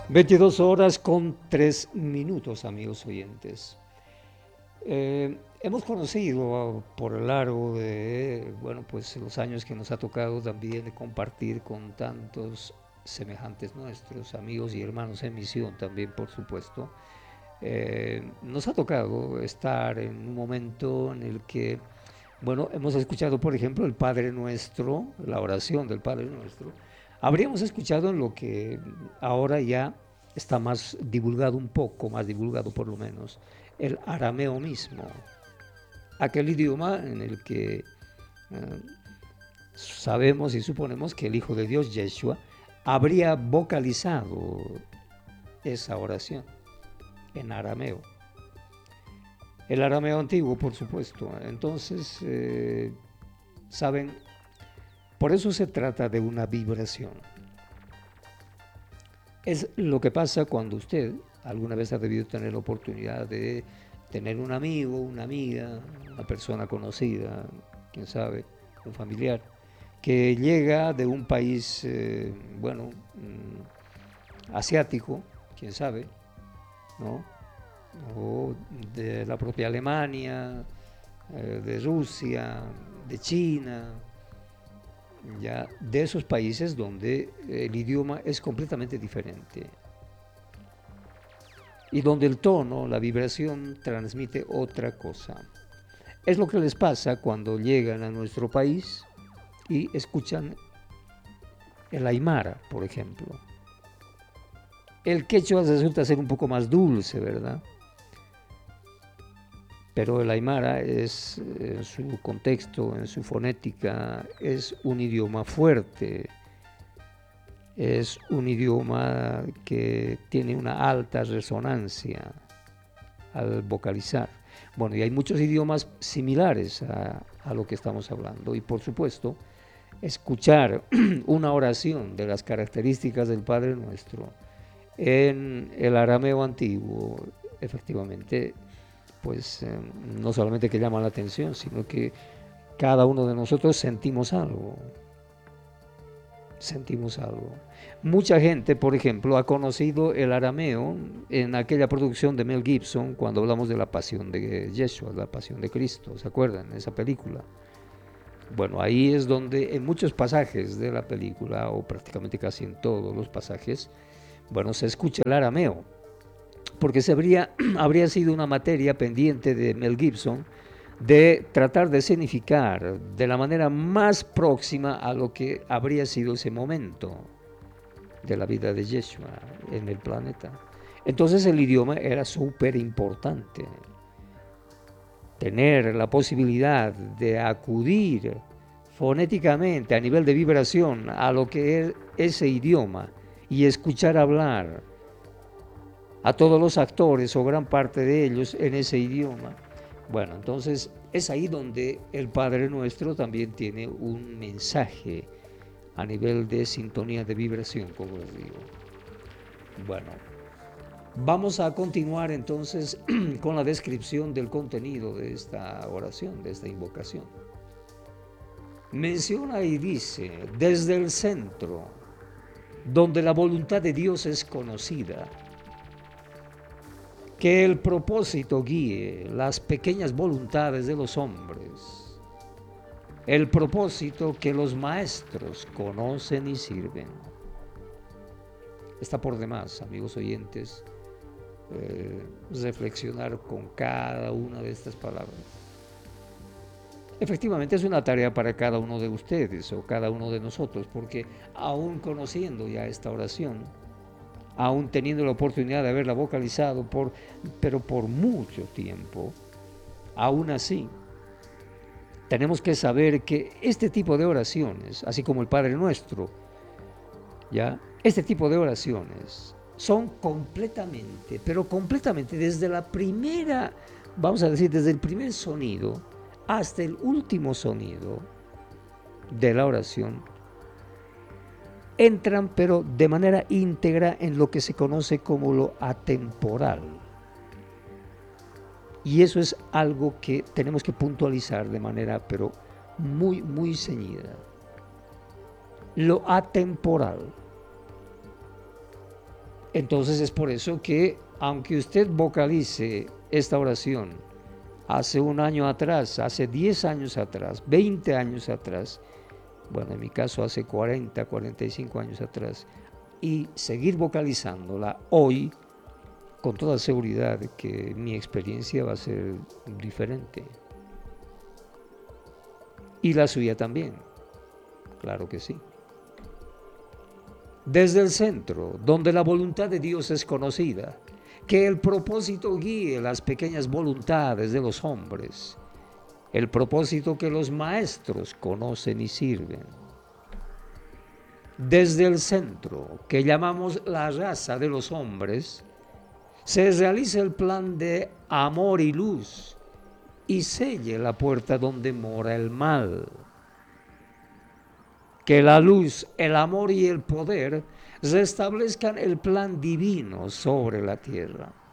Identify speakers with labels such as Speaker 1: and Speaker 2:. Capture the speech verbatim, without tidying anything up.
Speaker 1: veintidós horas con tres minutos, amigos oyentes. Eh, hemos conocido por el largo de, bueno, pues los años que nos ha tocado también de compartir con tantos semejantes nuestros, amigos y hermanos en misión también, por supuesto. Eh, nos ha tocado estar en un momento en el que, bueno, hemos escuchado, por ejemplo, el Padre Nuestro, la oración del Padre Nuestro. Habríamos escuchado en lo que ahora ya está más divulgado, un poco más divulgado por lo menos, el arameo mismo, aquel idioma en el que eh, sabemos y suponemos que el Hijo de Dios, Yeshua, habría vocalizado esa oración en arameo. El arameo antiguo, por supuesto. Entonces, eh, saben, por eso se trata de una vibración. Es lo que pasa cuando usted alguna vez ha debido tener la oportunidad de tener un amigo, una amiga, una persona conocida, quién sabe, un familiar, que llega de un país, eh, bueno, mm, asiático, quién sabe, ¿no? O de la propia Alemania, eh, de Rusia, de China, ya de esos países donde el idioma es completamente diferente y donde el tono, la vibración transmite otra cosa. Es lo que les pasa cuando llegan a nuestro país y escuchan el aymara, por ejemplo. El quechua resulta ser un poco más dulce, ¿verdad? Pero el aymara es, en su contexto, en su fonética, es un idioma fuerte, es un idioma que tiene una alta resonancia al vocalizar. Bueno, y hay muchos idiomas similares a, a lo que estamos hablando. Y por supuesto, escuchar una oración de las características del Padre Nuestro en el arameo antiguo, efectivamente, pues eh, no solamente que llama la atención, sino que cada uno de nosotros sentimos algo, sentimos algo. Mucha gente, por ejemplo, ha conocido el arameo en aquella producción de Mel Gibson cuando hablamos de la pasión de Yeshua, la pasión de Cristo, ¿se acuerdan? Esa película. Bueno, ahí es donde en muchos pasajes de la película, o prácticamente casi en todos los pasajes, bueno, se escucha el arameo, porque se habría, habría sido una materia pendiente de Mel Gibson de tratar de significar de la manera más próxima a lo que habría sido ese momento de la vida de Yeshua en el planeta. Entonces el idioma era súper importante. Tener la posibilidad de acudir fonéticamente a nivel de vibración a lo que es ese idioma y escuchar hablar a todos los actores o gran parte de ellos en ese idioma. Bueno, entonces es ahí donde el Padre Nuestro también tiene un mensaje a nivel de sintonía de vibración, como les digo. Bueno, vamos a continuar entonces con la descripción del contenido de esta oración, de esta invocación. Menciona y dice, desde el centro, donde la voluntad de Dios es conocida, que el propósito guíe las pequeñas voluntades de los hombres, el propósito que los maestros conocen y sirven. Está por demás, amigos oyentes, eh, reflexionar con cada una de estas palabras. Efectivamente es una tarea para cada uno de ustedes o cada uno de nosotros, porque aún conociendo ya esta oración, aún teniendo la oportunidad de haberla vocalizado, por, pero por mucho tiempo, aún así, tenemos que saber que este tipo de oraciones, así como el Padre Nuestro, ¿ya? Este tipo de oraciones son completamente, pero completamente desde la primera, vamos a decir, desde el primer sonido hasta el último sonido de la oración, entran pero de manera íntegra en lo que se conoce como lo atemporal. Y eso es algo que tenemos que puntualizar de manera pero muy, muy ceñida. Lo atemporal. Entonces es por eso que, aunque usted vocalice esta oración hace un año atrás, hace diez años atrás, veinte años atrás, bueno, en mi caso hace cuarenta, cuarenta y cinco años atrás, y seguir vocalizándola hoy, con toda seguridad que mi experiencia va a ser diferente. Y la suya también, claro que sí. Desde el centro, donde la voluntad de Dios es conocida, que el propósito guíe las pequeñas voluntades de los hombres, el propósito que los maestros conocen y sirven. Desde el centro, que llamamos la raza de los hombres, se realiza el plan de amor y luz y selle la puerta donde mora el mal. Que la luz, el amor y el poder restablezcan el plan divino sobre la tierra.